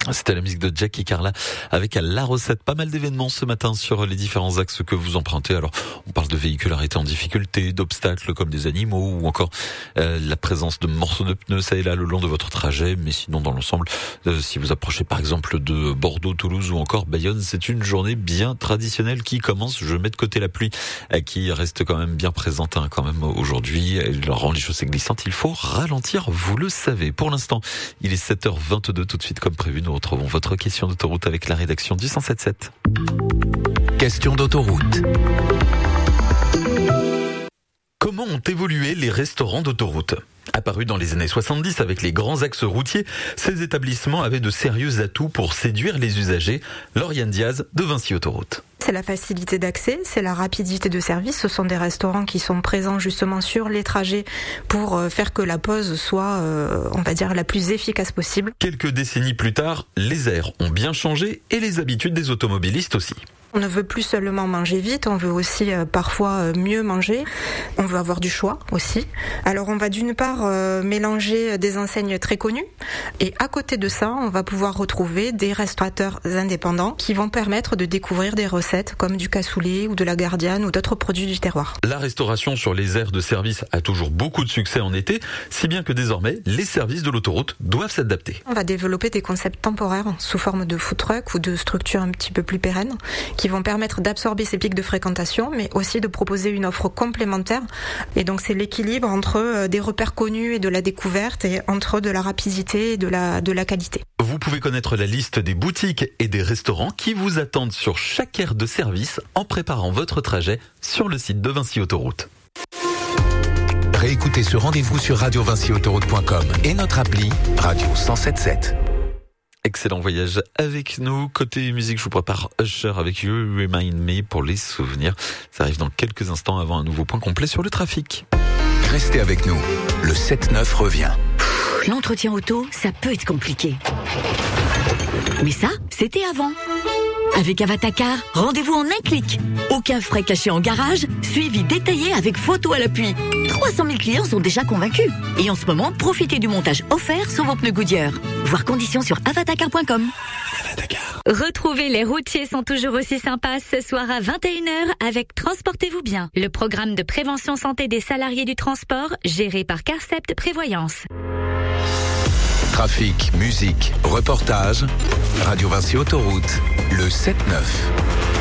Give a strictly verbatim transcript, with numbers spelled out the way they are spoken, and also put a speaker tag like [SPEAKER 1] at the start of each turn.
[SPEAKER 1] C'était la musique de Jackie Carla avec la recette. Pas mal d'événements ce matin sur les différents axes que vous empruntez. Alors, on parle de véhicules arrêtés en difficulté, d'obstacles comme des animaux ou encore euh, la présence de morceaux de pneus ça et là le long de votre trajet. Mais sinon, dans l'ensemble, euh, si vous approchez par exemple de Bordeaux, Toulouse ou encore Bayonne, c'est une journée bien traditionnelle qui commence. Je mets de côté la pluie euh, qui reste quand même bien présente hein, quand même aujourd'hui. Elle rend les chaussées glissantes. Il faut ralentir, vous le savez. Pour l'instant, il est sept heures vingt-deux tout de suite comme prévu. Nous retrouvons votre question d'autoroute avec la rédaction du cent sept sept.
[SPEAKER 2] Question d'autoroute.
[SPEAKER 1] Comment ont évolué les restaurants d'autoroute ? Apparus dans les années soixante-dix avec les grands axes routiers, ces établissements avaient de sérieux atouts pour séduire les usagers. Lauriane Diaz de Vinci Autoroute.
[SPEAKER 3] C'est la facilité d'accès, c'est la rapidité de service. Ce sont des restaurants qui sont présents justement sur les trajets pour faire que la pause soit, euh, on va dire, la plus efficace possible.
[SPEAKER 1] Quelques décennies plus tard, les airs ont bien changé et les habitudes des automobilistes aussi.
[SPEAKER 3] On ne veut plus seulement manger vite, on veut aussi euh, parfois euh, mieux manger. On veut avoir du choix aussi. Alors on va d'une part euh, mélanger des enseignes très connues et à côté de ça, on va pouvoir retrouver des restaurateurs indépendants qui vont permettre de découvrir des recettes comme du cassoulet ou de la gardiane ou d'autres produits du terroir.
[SPEAKER 1] La restauration sur les aires de service a toujours beaucoup de succès en été, si bien que désormais, les services de l'autoroute doivent s'adapter.
[SPEAKER 3] On va développer des concepts temporaires sous forme de food truck ou de structures un petit peu plus pérennes qui vont permettre d'absorber ces pics de fréquentation, mais aussi de proposer une offre complémentaire. Et donc c'est l'équilibre entre des repères connus et de la découverte, et entre de la rapidité et de la, de la qualité.
[SPEAKER 1] Vous pouvez connaître la liste des boutiques et des restaurants qui vous attendent sur chaque aire de service en préparant votre trajet sur le site de Vinci Autoroute.
[SPEAKER 2] Réécoutez ce rendez-vous sur radio vinci autoroute point com et notre appli Radio cent sept sept.
[SPEAKER 1] Excellent voyage avec nous. Côté musique, je vous prépare Usher avec You Remind Me pour les souvenirs. Ça arrive dans quelques instants avant un nouveau point complet sur le trafic.
[SPEAKER 2] Restez avec nous. Le sept neuf revient.
[SPEAKER 4] L'entretien auto, ça peut être compliqué. Mais ça, c'était avant. Avec Avatacar, rendez-vous en un clic. Aucun frais cachés en garage, suivi détaillé avec photo à l'appui. trois cent mille clients sont déjà convaincus. Et en ce moment, profitez du montage offert sur vos pneus Goodyear. Voir conditions sur avatacar point com.
[SPEAKER 1] Avatacar.
[SPEAKER 5] Retrouvez Les Routiers sont toujours aussi sympas ce soir à vingt et une heures avec Transportez-vous bien, le programme de prévention santé des salariés du transport géré par Carcept Prévoyance.
[SPEAKER 2] Trafic, musique, reportage, Radio Vinci Autoroute, le sept neuf.